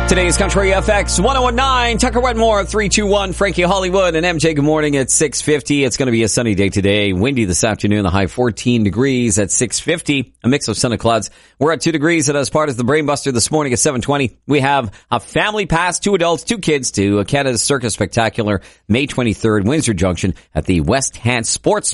Today's Country FX 1019, Tucker Wetmore, 321, Frankie Hollywood, and MJ. Good morning at 6:50. It's going to be a sunny day today. Windy this afternoon, the high 14 degrees at 6:50. A mix of sun and clouds. We're at 2 degrees, and as part of the Brainbuster this morning at 7:20, we have a family pass, 2 adults, 2 kids to Canada's Circus Spectacular, May 23rd, Windsor Junction at the West Hand Sports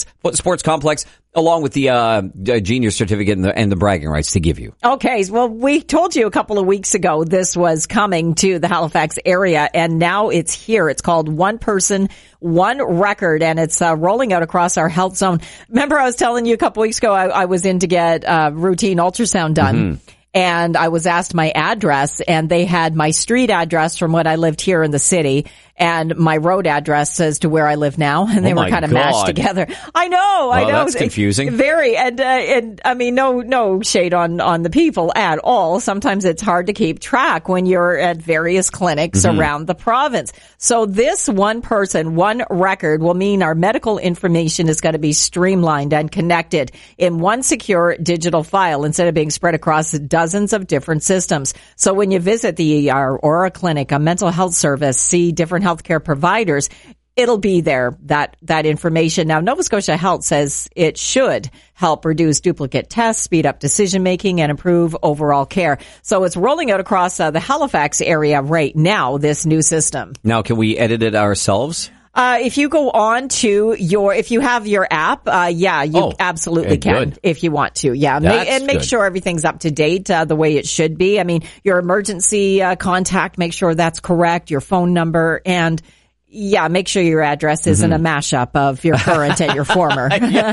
Complex, along with the junior certificate and the bragging rights to give you. Okay, well, we told you a couple of weeks ago this was coming to the Halifax area, and now it's here. It's called One Person, One Record, and it's rolling out across our health zone. Remember I was telling you a couple weeks ago I was in to get routine ultrasound done. Mm-hmm. And I was asked my address, and they had my street address from when I lived here in the city and my road address as to where I live now, and they were kind of mashed together. I know. That's confusing. Very, and I mean, no shade on the people at all. Sometimes it's hard to keep track when you're at various clinics around the province. So this One Person, One Record will mean our medical information is going to be streamlined and connected in one secure digital file instead of being spread across dozens of different systems. So when you visit the ER or a clinic, a mental health service, see different healthcare providers, it'll be there, that information. Now, Nova Scotia Health says it should help reduce duplicate tests, speed up decision making, and improve overall care. So it's rolling out across the Halifax area right now, this new system. Now, can we edit it ourselves? If you go on to if you have your app, you absolutely can good. If you want to. Yeah. Make sure everything's up to date, the way it should be. I mean, your emergency contact, make sure that's correct, your phone number, and make sure your address isn't a mashup of your current and your former.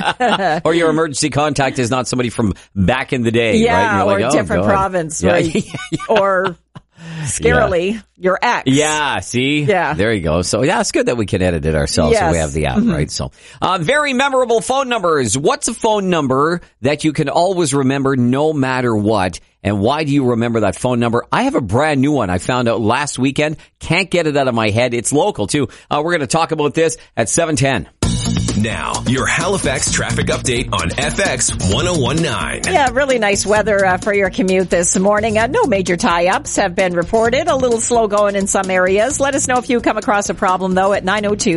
Or your emergency contact is not somebody from back in the day, right? Or a different province, right? Or scarily, your ex. Yeah, see? Yeah. There you go. So, it's good that we can edit it ourselves so we have the app, right? So, very memorable phone numbers. What's a phone number that you can always remember no matter what? And why do you remember that phone number? I have a brand new one I found out last weekend. Can't get it out of my head. It's local, too. We're going to talk about this at 7:10. Now, your Halifax traffic update on FX 1019. Yeah, really nice weather for your commute this morning. No major tie-ups have been reported. A little slow going in some areas. Let us know if you come across a problem, though, at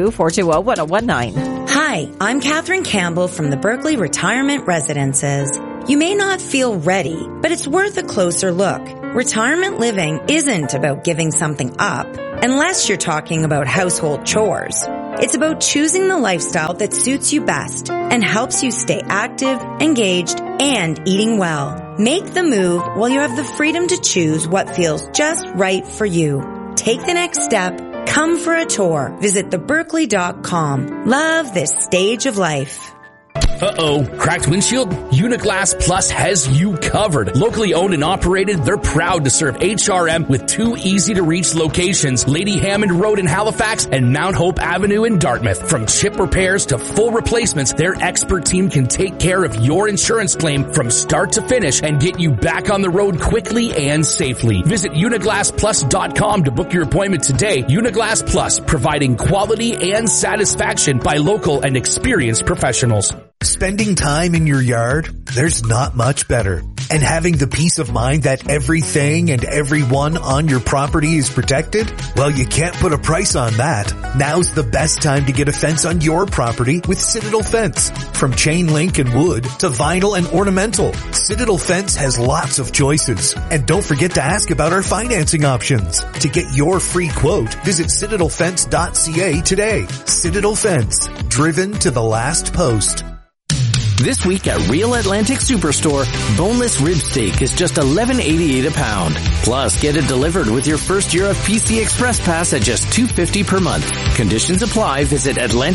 902-420-1019. Hi, I'm Catherine Campbell from the Berkeley Retirement Residences. You may not feel ready, but it's worth a closer look. Retirement living isn't about giving something up, unless you're talking about household chores. It's about choosing the lifestyle that suits you best and helps you stay active, engaged, and eating well. Make the move while you have the freedom to choose what feels just right for you. Take the next step. Come for a tour. Visit theberkeley.com. Love this stage of life. Uh-oh. Cracked windshield? Uniglass Plus has you covered. Locally owned and operated, they're proud to serve HRM with 2 easy-to-reach locations, Lady Hammond Road in Halifax and Mount Hope Avenue in Dartmouth. From chip repairs to full replacements, their expert team can take care of your insurance claim from start to finish and get you back on the road quickly and safely. Visit uniglassplus.com to book your appointment today. Uniglass Plus, providing quality and satisfaction by local and experienced professionals. Spending time in your yard, there's not much better. And having the peace of mind that everything and everyone on your property is protected? Well, you can't put a price on that. Now's the best time to get a fence on your property with Citadel Fence. From chain link and wood to vinyl and ornamental, Citadel Fence has lots of choices. And don't forget to ask about our financing options. To get your free quote, visit citadelfence.ca today. Citadel Fence, driven to the last post. This week at Real Atlantic Superstore, boneless rib steak is just $11.88 a pound. Plus, get it delivered with your first year of PC Express Pass at just $2.50 per month. Conditions apply. Visit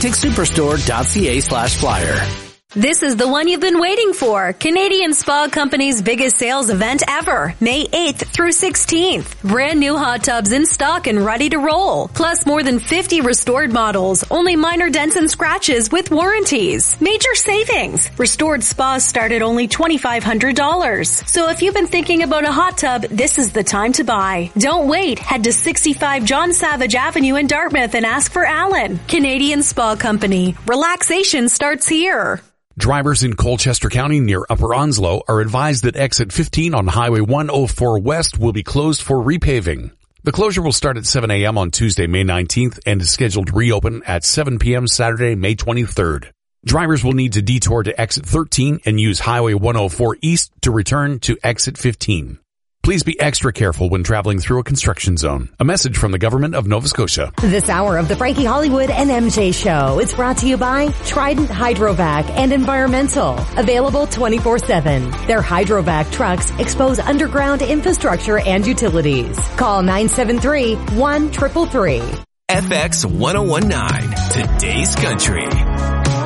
atlanticsuperstore.ca/flyer. This is the one you've been waiting for. Canadian Spa Company's biggest sales event ever. May 8th through 16th. Brand new hot tubs in stock and ready to roll. Plus more than 50 restored models. Only minor dents and scratches with warranties. Major savings. Restored spas start at only $2,500. So if you've been thinking about a hot tub, this is the time to buy. Don't wait. Head to 65 John Savage Avenue in Dartmouth and ask for Alan. Canadian Spa Company. Relaxation starts here. Drivers in Colchester County near Upper Onslow are advised that exit 15 on Highway 104 West will be closed for repaving. The closure will start at 7 a.m. on Tuesday, May 19th and is scheduled to reopen at 7 p.m. Saturday, May 23rd. Drivers will need to detour to exit 13 and use Highway 104 East to return to exit 15. Please be extra careful when traveling through a construction zone. A message from the government of Nova Scotia. This hour of the Frankie Hollywood and MJ Show is brought to you by Trident Hydrovac and Environmental. Available 24/7. Their Hydrovac trucks expose underground infrastructure and utilities. Call 973-1333. FX 1019, today's country.